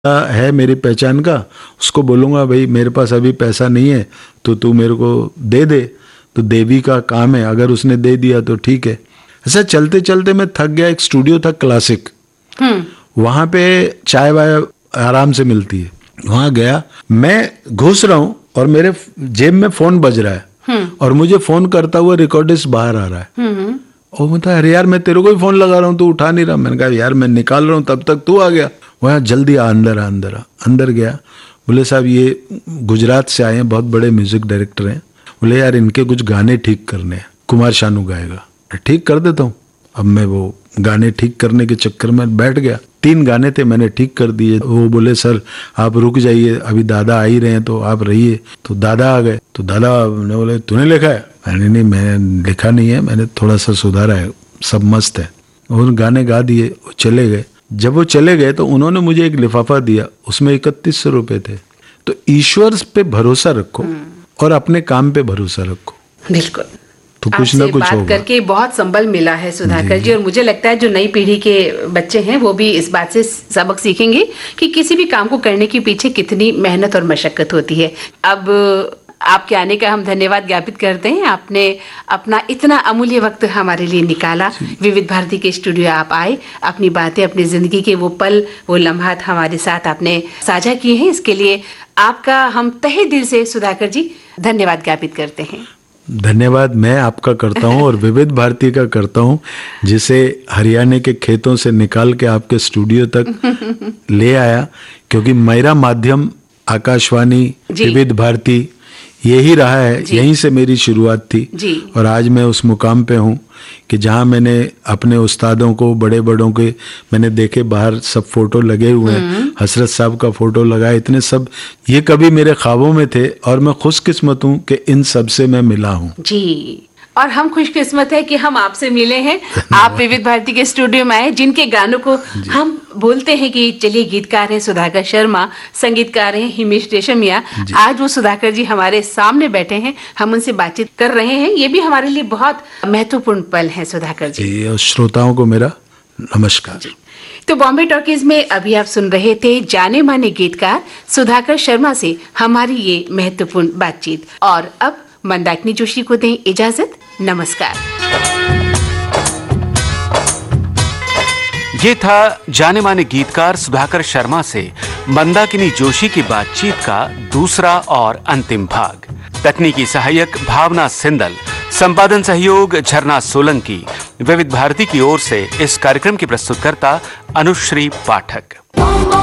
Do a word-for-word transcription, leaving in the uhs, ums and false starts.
है मेरी पहचान का, उसको बोलूँगा भाई मेरे पास अभी पैसा नहीं है तो तू मेरे को दे दे, तो देवी का काम है, अगर उसने दे दिया तो ठीक है। ऐसा चलते चलते मैं थक गया। एक स्टूडियो था क्लासिक, वहाँ पे चाय वाय आराम से मिलती है, वहाँ गया, मैं घुस रहा हूँ और मेरे जेब में फोन बज रहा है और मुझे फोन करता हुआ रिकॉर्डिस्ट बाहर आ रहा है और मैं अरे यार मैं तेरे को ही फोन लगा रहा हूँ, तू उठा नहीं रहा। मैंने कहा यार मैं निकाल रहा हूँ, तब तक तू आ गया। वहाँ जल्दी आ, अंदर आ अंदर आ अंदर गया। बोले साहब ये गुजरात से आए हैं, बहुत बड़े म्यूजिक डायरेक्टर हैं। बोले यार इनके कुछ गाने ठीक करने हैं, कुमार शानू गाएगा। ठीक कर देता हूँ। अब मैं वो गाने ठीक करने के चक्कर में बैठ गया। तीन गाने थे, मैंने ठीक कर दिए। वो बोले सर आप रुक जाइए, अभी दादा आ ही रहे हैं तो आप रहिए। तो दादा आ गए, तो दादा ने बोले तूने लिखा है? मैंने नहीं, मैंने लिखा नहीं है, मैंने थोड़ा सा सुधारा है, सब मस्त है। और गाने गा दिए, वो चले गए। जब वो चले गए तो उन्होंने मुझे एक लिफाफा दिया, उसमें इकतीस सौ रुपए थे। तो ईश्वर पे भरोसा रखो और अपने काम पे भरोसा रखो, बिल्कुल। तो कुछ ना कुछ बात होगा। करके बहुत संबल मिला है सुधाकर जी, और मुझे लगता है जो नई पीढ़ी के बच्चे हैं वो भी इस बात से सबक सीखेंगे कि किसी भी काम को करने के पीछे कितनी मेहनत और मशक्कत होती है। अब आपके आने का हम धन्यवाद ज्ञापित करते हैं। आपने अपना इतना अमूल्य वक्त हमारे लिए निकाला, विविध भारती के स्टूडियो आप आए, अपनी बातें, अपनी जिंदगी के वो पल, वो लम्हात हमारे साथ आपने साझा किए हैं। इसके लिए आपका हम तहे दिल से सुधाकर जी धन्यवाद ज्ञापित करते हैं। धन्यवाद मैं आपका करता हूँ और विविध भारती का करता हूँ, जिसे हरियाणा के खेतों से निकाल के आपके स्टूडियो तक ले आया, क्योंकि मेरा माध्यम आकाशवाणी, विविध भारती यही रहा है, यहीं से मेरी शुरुआत थी। और आज मैं उस मुकाम पे हूँ कि जहाँ मैंने अपने उस्तादों को, बड़े बड़ों के मैंने देखे, बाहर सब फोटो लगे हुए हैं, हसरत साहब का फोटो लगा, इतने सब, ये कभी मेरे ख्वाबों में थे और मैं खुशकिस्मत हूँ कि इन सब से मैं मिला हूँ जी। और हम खुशकिस्मत है कि हम आपसे मिले हैं। आप विविध भारती के स्टूडियो में आए, जिनके गानों को हम बोलते हैं कि चलिए गीतकार हैं सुधाकर शर्मा, संगीतकार हैं हिमेश रेशमिया। आज वो सुधाकर जी हमारे सामने बैठे हैं, हम उनसे बातचीत कर रहे हैं। ये भी हमारे लिए बहुत महत्वपूर्ण पल है सुधाकर जी। जी, और श्रोताओं को मेरा नमस्कार जी। तो बॉम्बे टॉकीज में अभी आप सुन रहे थे जाने माने गीतकार सुधाकर शर्मा से हमारी ये महत्वपूर्ण बातचीत। और अब मंदाकिनी जोशी को दें इजाजत। नमस्कार। ये था जाने माने गीतकार सुधाकर शर्मा से मंदाकिनी जोशी की बातचीत का दूसरा और अंतिम भाग। तकनीकी सहायक भावना सिंदल, संपादन सहयोग झरना सोलंकी। विविध भारती की ओर से इस कार्यक्रम की प्रस्तुतकर्ता अनुश्री पाठक।